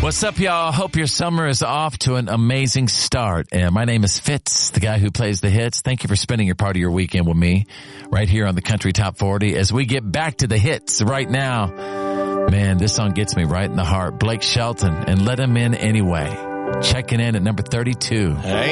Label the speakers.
Speaker 1: What's up, y'all? Hope your summer is off to an amazing start. And my name is Fitz, the guy who plays the hits. Thank you for spending your part of your weekend with me right here on the Country Top 40 as we get back to the hits right now. Man, this song gets me right in the heart. Blake Shelton and Let Him In Anyway. Checking in at number 32.
Speaker 2: Ain't